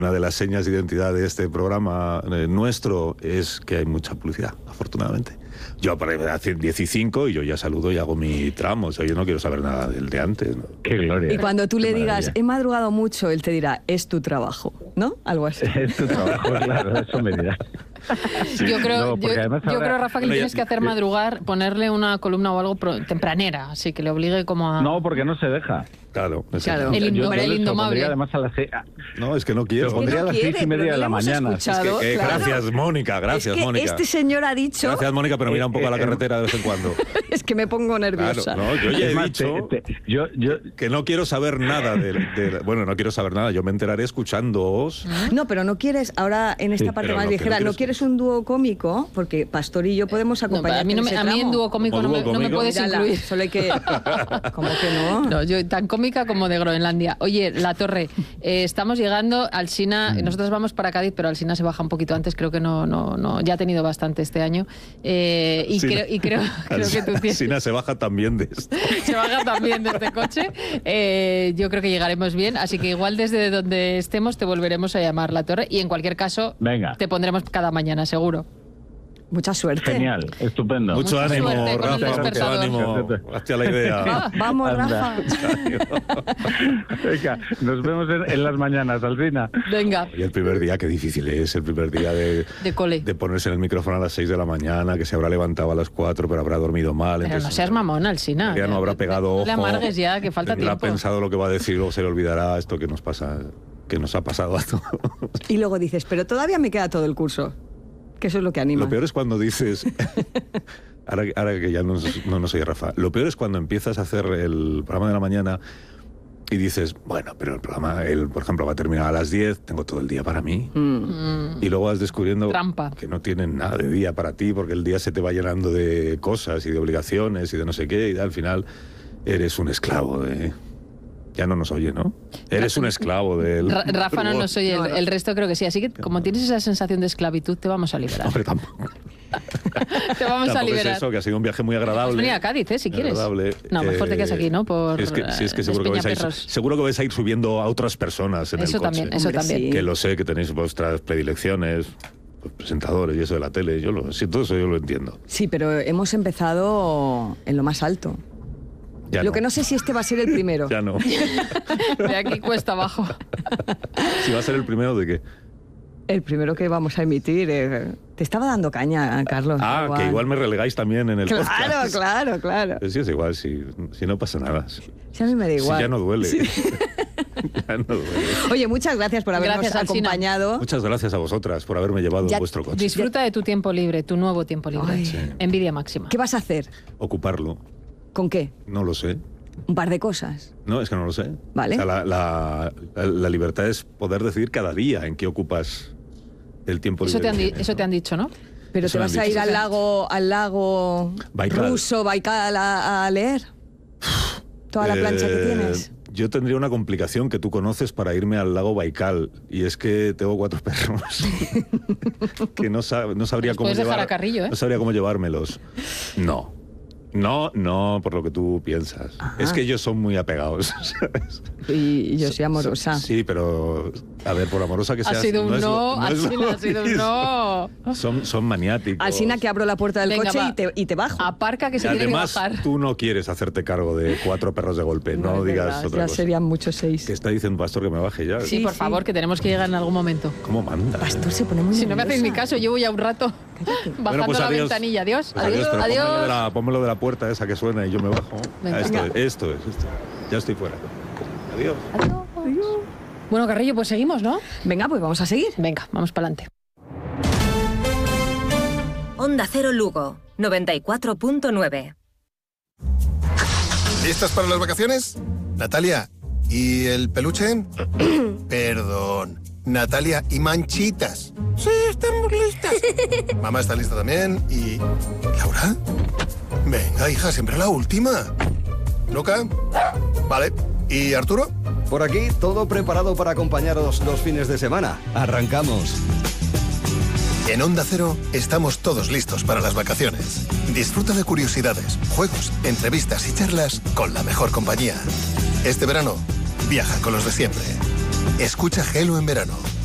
Una de las señas de identidad de este programa nuestro es que hay mucha publicidad, afortunadamente. Yo hace 10 y 5 y yo ya saludo y hago mi tramo. O sea, yo no quiero saber nada del de antes, ¿no? Qué gloria. Y cuando tú le digas, he madrugado mucho, él te dirá, es tu trabajo, ¿no? Algo así. Es tu trabajo, claro, eso me dirás. Sí. Yo creo, Rafa, que le tienes que hacer ya, madrugar, ponerle una columna o algo tempranera, así que le obligue como a... No, porque no se deja. Claro. El indomable. Además a las no, es que no quiero. Lo pondría a las 6:30 de la mañana. Claro. Gracias, Mónica, gracias, Mónica. Este señor ha dicho... Gracias, Mónica, pero mira un poco a la carretera de vez en cuando. Es que me pongo nerviosa. Claro, no, yo ya he dicho que no quiero saber nada bueno, no quiero saber nada, yo me enteraré escuchándoos. No, pero no quieres, ahora en esta parte más ligera, ¿no quieres un dúo cómico? Porque Pastor y yo podemos acompañar. No, a mí en dúo cómico no me puedes incluir. Solo hay que... ¿Cómo que no? No, yo tan cómica como de Groenlandia. Oye, La Torre, estamos llegando, Alsina, nosotros vamos para Cádiz, pero Alsina se baja un poquito antes, creo que no, ya ha tenido bastante este año. Creo que tú tienes... Alsina se baja también de esto. Se baja también de este coche. Yo creo que llegaremos bien, así que igual desde donde estemos te volveremos a llamar La Torre y en cualquier caso te pondremos cada mañana, seguro. Mucha suerte. Genial, estupendo. Mucho ánimo, Rafa, mucho ánimo. Hazte la idea. Vamos, Rafa. Venga, nos vemos en las mañanas, Alsina. Venga. Y el primer día, qué difícil es, el primer día de cole. De ponerse en el micrófono a las 6 de la mañana, que se habrá levantado a las 4, pero habrá dormido mal. Pero entonces, no seas mamón, Alsina. Ya no habrá pegado ojo. No le amargues ya, que falta tiempo. Ha pensado lo que va a decir, luego se le olvidará esto que nos pasa, que nos ha pasado a todos. Y luego dices, pero todavía me queda todo el curso. Que eso es lo que anima. Lo peor es cuando dices... ahora que ya no soy Rafa. Lo peor es cuando empiezas a hacer el programa de la mañana y dices, bueno, pero el programa, por ejemplo, va a terminar a las 10, tengo todo el día para mí. Y luego vas descubriendo que no tienen nada de día para ti, porque el día se te va llenando de cosas y de obligaciones y de no sé qué, y al final eres un esclavo de... Ya no nos oye, ¿no? Eres un esclavo del... Rafa no nos oye, el resto creo que sí. Así que como tienes esa sensación de esclavitud, te vamos a liberar. Hombre, tampoco. Te vamos a liberar. Es eso, que ha sido un viaje muy agradable. Pues venir a Cádiz, si quieres. Agradable. No, mejor te quedas aquí, ¿no? Es que seguro que vais a ir subiendo a otras personas en el coche. Eso también. Sí. Que lo sé, que tenéis vuestras predilecciones, los presentadores y eso de la tele. Todo eso yo lo entiendo. Sí, pero hemos empezado en lo más alto. Lo que no sé si este va a ser el primero. Ya no. De aquí cuesta abajo. ¿Si va a ser el primero de qué? El primero que vamos a emitir. Te estaba dando caña, Carlos. Que igual me relegáis también en el podcast. Claro. Sí, es igual, si no pasa nada. Si a mí me da igual. Si ya no duele. Sí. Ya no duele. Oye, muchas gracias por habernos acompañado. Muchas gracias a vosotras por haberme llevado en vuestro coche. Disfruta de tu tiempo libre, tu nuevo tiempo libre. Sí. Envidia máxima. ¿Qué vas a hacer? Ocuparlo. ¿Con qué? No lo sé. Un par de cosas. No, es que no lo sé. Vale. O sea, la libertad es poder decidir cada día en qué ocupas el tiempo libre. Eso te han dicho, ¿no? Pero eso te vas a ir al lago Baikal. ruso, Baikal, a leer toda la plancha que tienes. Yo tendría una complicación que tú conoces para irme al lago Baikal, y es que tengo 4 perros que no sabría cómo dejar a Carrillo, no sabría cómo llevármelos. No, por lo que tú piensas. Ajá. Es que ellos son muy apegados, ¿sabes? Y yo soy amorosa. Sí, pero a ver, por amorosa que seas... Ha sido un no. Son maniáticos. Alsina, que abro la puerta del coche y te bajo. Aparca, que se tiene que bajar. Además, tú no quieres hacerte cargo de 4 perros de golpe. No digas verdad, otra ya cosa. Serían muchos 6. Que está diciendo Pastor que me baje ya. Sí, por favor, que tenemos que llegar en algún momento. ¿Cómo manda? Pastor se pone muy Si no me hacéis nerviosa. ni caso, llevo ya un rato bajando pues la adiós. ventanilla. Adiós. Pues Adiós. pero Adiós. pónmelo de la puerta esa que suena y yo me bajo. Venga. Esto es. Ya estoy fuera. Adiós. Adiós. Bueno, Carrillo, pues seguimos, ¿no? Venga, pues vamos a seguir. Venga, vamos para adelante. Onda Cero Lugo, 94.9. ¿Listas para las vacaciones? Natalia, ¿y el peluche? Perdón. Natalia, ¿y Manchitas? Sí, estamos listas. Mamá está lista también. ¿Y Laura? Venga, hija, siempre la última. ¿Luca? Vale. ¿Y Arturo? Por aquí, todo preparado para acompañaros los fines de semana. Arrancamos. En Onda Cero estamos todos listos para las vacaciones. Disfruta de curiosidades, juegos, entrevistas y charlas con la mejor compañía. Este verano, viaja con los de siempre. Escucha Gelo en verano,